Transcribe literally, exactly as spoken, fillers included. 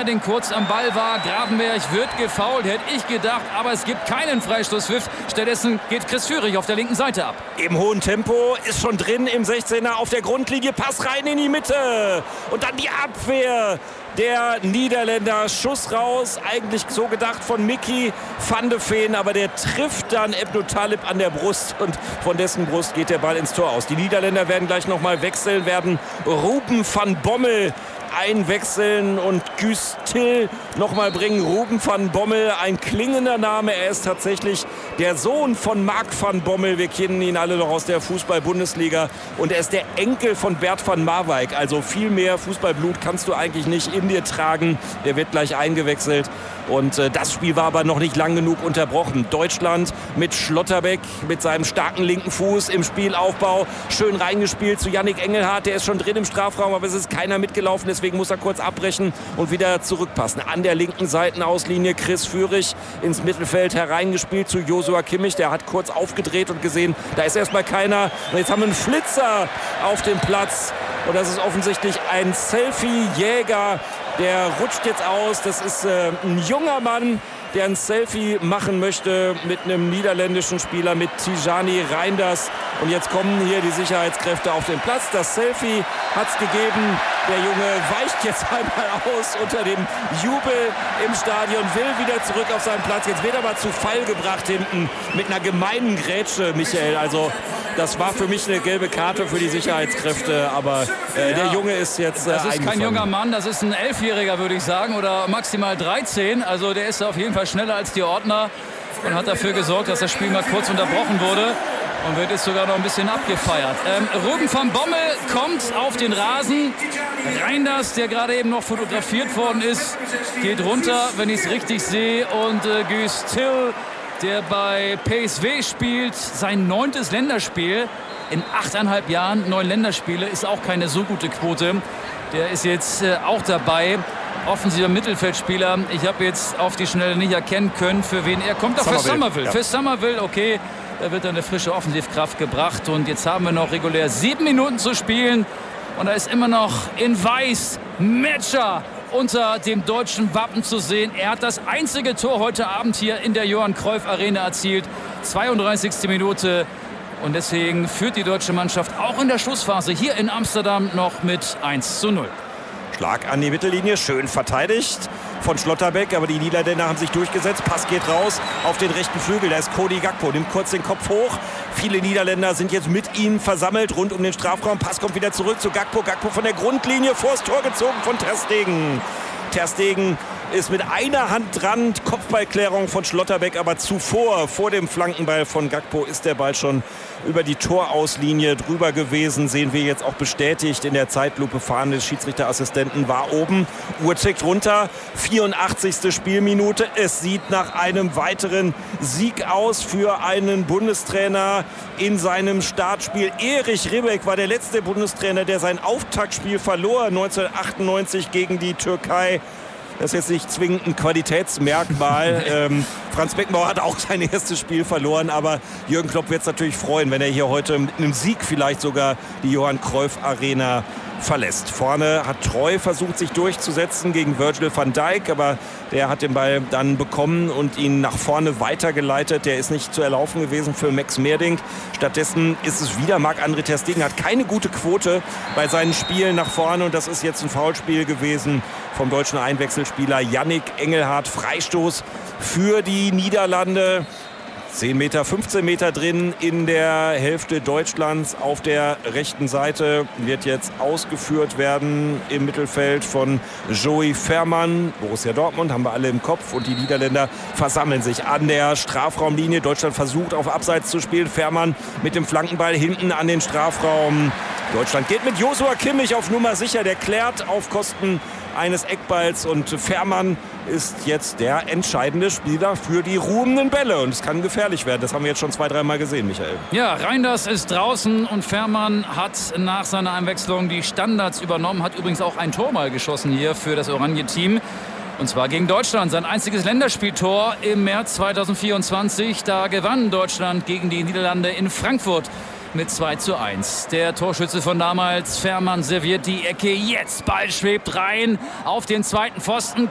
Merding kurz am Ball war. Gravenberch wird gefoult, hätte ich gedacht. Aber es gibt keinen Freistoßpfiff. Stattdessen geht Chris Führig auf der linken Seite ab. Im hohen Tempo, ist schon drin im sechzehner auf der Grundlinie. Pass rein in die Mitte. Und dann die Abwehr der Niederländer. Schuss raus, eigentlich so gedacht von Mickey van de Veen, aber der trifft dann Ebnou Talib an der Brust und von dessen Brust geht der Ball ins Tor aus. Die Niederländer werden gleich nochmal wechseln, werden Ruben van Bommel einwechseln und Guus Til nochmal bringen. Ruben van Bommel, ein klingender Name. Er ist tatsächlich der Sohn von Mark van Bommel. Wir kennen ihn alle noch aus der Fußball-Bundesliga. Und er ist der Enkel von Bert van Marwijk. Also viel mehr Fußballblut kannst du eigentlich nicht in dir tragen. Der wird gleich eingewechselt. Und äh, das Spiel war aber noch nicht lang genug unterbrochen. Deutschland mit Schlotterbeck, mit seinem starken linken Fuß im Spielaufbau. Schön reingespielt zu Yannick Engelhardt. Der ist schon drin im Strafraum, aber es ist keiner mitgelaufen. Deswegen muss er kurz abbrechen und wieder zurückpassen. An der linken Seitenauslinie Chris Führig ins Mittelfeld hereingespielt zu Joshua Kimmich. Der hat kurz aufgedreht und gesehen, da ist erstmal keiner. Und jetzt haben wir einen Flitzer auf dem Platz. Und das ist offensichtlich ein Selfie-Jäger. Der rutscht jetzt aus. Das ist äh, ein junger Mann, der ein Selfie machen möchte mit einem niederländischen Spieler, mit Tijani Reinders. Und jetzt kommen hier die Sicherheitskräfte auf den Platz. Das Selfie hat es gegeben. Der Junge weicht jetzt einmal aus unter dem Jubel im Stadion, will wieder zurück auf seinen Platz. Jetzt wird er aber zu Fall gebracht hinten mit einer gemeinen Grätsche, Michael. Also das war für mich eine gelbe Karte für die Sicherheitskräfte. Aber äh, ja, der Junge ist jetzt äh, Das ist kein junger Mann, das ist ein Elfjähriger, würde ich sagen. Oder maximal dreizehn. Also der ist auf jeden Fall schneller als die Ordner und hat dafür gesorgt, dass das Spiel mal kurz unterbrochen wurde. Und wird jetzt sogar noch ein bisschen abgefeiert. Ähm, Ruben van Bommel kommt auf den Rasen. Reinders, der gerade eben noch fotografiert worden ist, geht runter, wenn ich es richtig sehe. Und äh, Guus Til, der bei P S V spielt, sein neuntes Länderspiel. In achteinhalb Jahren neun Länderspiele, ist auch keine so gute Quote. Der ist jetzt äh, auch dabei. Offensiver Mittelfeldspieler. Ich habe jetzt auf die Schnelle nicht erkennen können, für wen er kommt. Doch für Somerville. Ja. Für Somerville, okay. Da wird dann eine frische Offensivkraft gebracht. Und jetzt haben wir noch regulär sieben Minuten zu spielen. Und da ist immer noch in Weiß Metscher unter dem deutschen Wappen zu sehen. Er hat das einzige Tor heute Abend hier in der Johann Cruyff Arena erzielt. zweiunddreißigste Minute. Und deswegen führt die deutsche Mannschaft auch in der Schlussphase hier in Amsterdam noch mit eins zu null. Schlag an die Mittellinie, schön verteidigt von Schlotterbeck, aber die Niederländer haben sich durchgesetzt. Pass geht raus auf den rechten Flügel, da ist Cody Gakpo, nimmt kurz den Kopf hoch. Viele Niederländer sind jetzt mit ihm versammelt rund um den Strafraum. Pass kommt wieder zurück zu Gakpo, Gakpo von der Grundlinie vors Tor gezogen von Ter Stegen. Ter Stegen ist mit einer Hand dran, Kopfballklärung von Schlotterbeck, aber zuvor, vor dem Flankenball von Gakpo, ist der Ball schon über die Torauslinie drüber gewesen. Sehen wir jetzt auch bestätigt in der Zeitlupe. Fahnen des Schiedsrichterassistenten war oben. Uhr tickt runter. vierundachtzigste Spielminute. Es sieht nach einem weiteren Sieg aus für einen Bundestrainer in seinem Startspiel. Erich Ribbeck war der letzte Bundestrainer, der sein Auftaktspiel verlor neunzehnhundertachtundneunzig gegen die Türkei. Das ist jetzt nicht zwingend ein Qualitätsmerkmal. ähm, Franz Beckenbauer hat auch sein erstes Spiel verloren, aber Jürgen Klopp wird es natürlich freuen, wenn er hier heute mit einem Sieg vielleicht sogar die Johann Cruyff Arena verlässt. Vorne hat Treu versucht, sich durchzusetzen gegen Virgil van Dijk, aber der hat den Ball dann bekommen und ihn nach vorne weitergeleitet. Der ist nicht zu erlaufen gewesen für Max Merding. Stattdessen ist es wieder Marc-André ter Stegen, hat keine gute Quote bei seinen Spielen nach vorne und das ist jetzt ein Foulspiel gewesen vom deutschen Einwechselspieler Yannick Engelhardt. Freistoß für die Niederlande. zehn Meter, fünfzehn Meter drin in der Hälfte Deutschlands. Auf der rechten Seite wird jetzt ausgeführt werden im Mittelfeld von Joey Veerman. Borussia Dortmund haben wir alle im Kopf und die Niederländer versammeln sich an der Strafraumlinie. Deutschland versucht auf Abseits zu spielen. Veerman mit dem Flankenball hinten an den Strafraum. Deutschland geht mit Joshua Kimmich auf Nummer sicher. Der klärt auf Kosten eines Eckballs und Veerman ist jetzt der entscheidende Spieler für die ruhenden Bälle und es kann gefährlich werden. Das haben wir jetzt schon zwei, dreimal gesehen, Michael. Ja, Reinders ist draußen und Veerman hat nach seiner Einwechslung die Standards übernommen, hat übrigens auch ein Tor mal geschossen hier für das Oranje-Team. Und zwar gegen Deutschland, sein einziges Länderspieltor im März zweitausendvierundzwanzig. Da gewann Deutschland gegen die Niederlande in Frankfurt mit zwei zu eins. Der Torschütze von damals, Veerman, serviert die Ecke. Jetzt Ball schwebt rein auf den zweiten Pfosten.